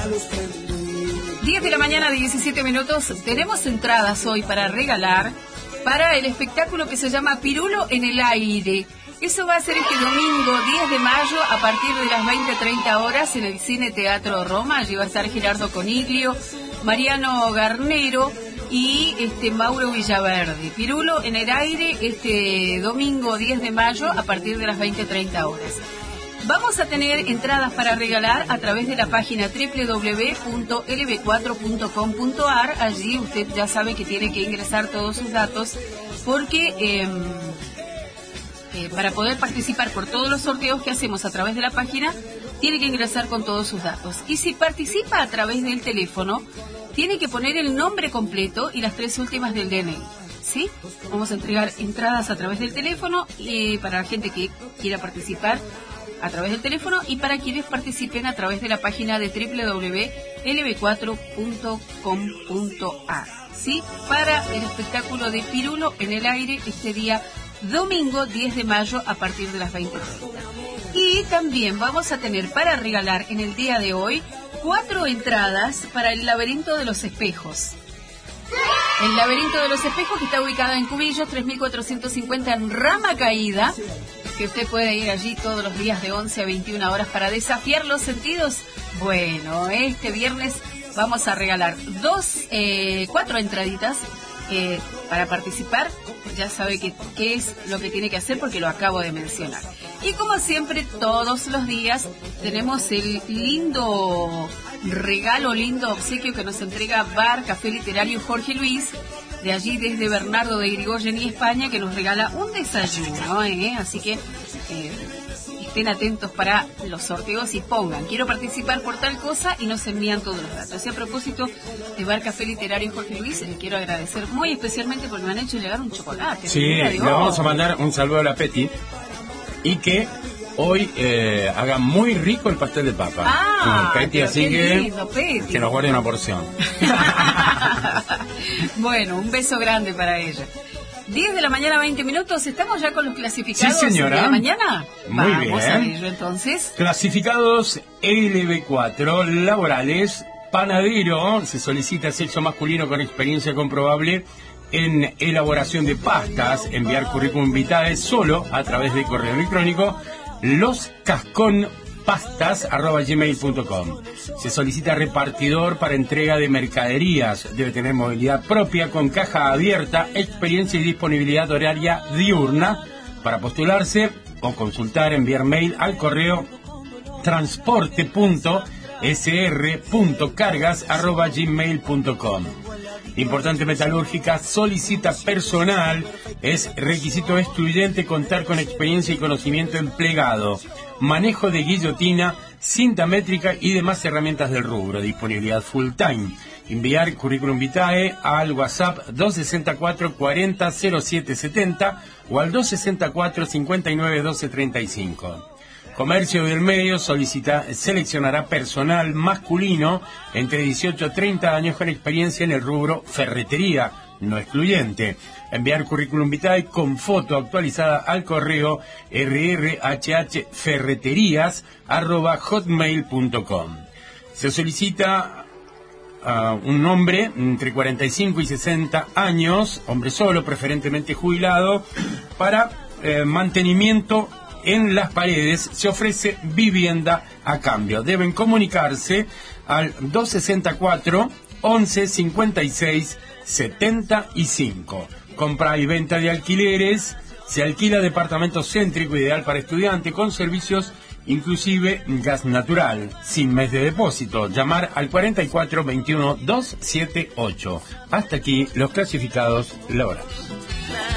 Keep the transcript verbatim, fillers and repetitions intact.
diez de la mañana, diecisiete minutos. Tenemos entradas hoy para regalar para el espectáculo que se llama Pirulo en el Aire. Eso va a ser este domingo diez de mayo a partir de las veinte treinta horas en el Cine Teatro Roma. Allí va a estar Gerardo Coniglio, Mariano Garnero y este Mauro Villaverde. Pirulo en el Aire este domingo diez de mayo a partir de las veinte treinta horas. Vamos a tener entradas para regalar a través de la página doble u doble u doble u punto l b cuatro punto com punto a r. Allí usted ya sabe que tiene que ingresar todos sus datos porque eh, eh, para poder participar por todos los sorteos que hacemos a través de la página, tiene que ingresar con todos sus datos. Y si participa a través del teléfono, tiene que poner el nombre completo y las tres últimas del D N I. ¿Sí? Vamos a entregar entradas a través del teléfono y para la gente que quiera participar a través del teléfono y para quienes participen a través de la página de doble u doble u doble u punto l b cuatro punto com punto a r. ¿Sí? Para el espectáculo de Pirulo en el Aire este día domingo diez de mayo a partir de las veinte treinta. Y también vamos a tener para regalar en el día de hoy cuatro entradas para el Laberinto de los Espejos. El Laberinto de los Espejos, que está ubicado en Cubillos, tres mil cuatrocientos cincuenta en Rama Caída, que usted puede ir allí todos los días de once a veintiuna horas para desafiar los sentidos. Bueno, este viernes vamos a regalar dos, eh, cuatro entraditas eh, para participar. Ya sabe que, qué es lo que tiene que hacer porque lo acabo de mencionar. Y como siempre, todos los días tenemos el lindo regalo, lindo obsequio que nos entrega Bar Café Literario Jorge Luis, de allí desde Bernardo de Irigoyen y España, que nos regala un desayuno, ¿eh? Así que eh, estén atentos para los sorteos y pongan, quiero participar por tal cosa y nos envían todos los datos. Y a propósito de Bar Café Literario Jorge Luis, les quiero agradecer muy especialmente porque me han hecho llegar un chocolate. Sí, le vamos a mandar un saludo a la Peti y que hoy eh, haga muy rico el pastel de papa. Ah, no, Peti, así que lindo, Peti. Que nos guarde una porción. Bueno, un beso grande para ella. diez de la mañana, veinte minutos. ¿Estamos ya con los clasificados sí, señora. de la mañana? Muy Vamos bien. a ello, entonces. Clasificados L B cuatro, laborales, panadero, se solicita sexo masculino con experiencia comprobable en elaboración de pastas, enviar currículum vitae solo a través de correo electrónico, loscasconpastas arroba gmail punto com. Se solicita repartidor para entrega de mercaderías, debe tener movilidad propia con caja abierta, experiencia y disponibilidad horaria diurna. Para postularse o consultar, enviar mail al correo transporte punto s r punto cargas arroba gmail punto com. Importante metalúrgica, solicita personal, es requisito excluyente contar con experiencia y conocimiento empleado, manejo de guillotina, cinta métrica y demás herramientas del rubro, disponibilidad full time. Enviar currículum vitae al WhatsApp dos seis cuatro cuarenta cero siete setenta o al dos seis cuatro cincuenta y nueve doce treinta y cinco. Comercio del Medio solicita, seleccionará personal masculino entre dieciocho a treinta años con experiencia en el rubro ferretería, no excluyente. Enviar currículum vitae con foto actualizada al correo rrhhferreterías arroba hotmail punto com. Se solicita uh, un hombre entre cuarenta y cinco y sesenta años, hombre solo, preferentemente jubilado, para eh, mantenimiento en las paredes. Se ofrece vivienda a cambio. Deben comunicarse al dos seis cuatro once cincuenta y seis setenta y cinco. Compra y venta de alquileres. Se alquila departamento céntrico ideal para estudiante con servicios inclusive gas natural, sin mes de depósito. Llamar al cuarenta y cuatro veintiuno doscientos setenta y ocho. Hasta aquí los clasificados laborales.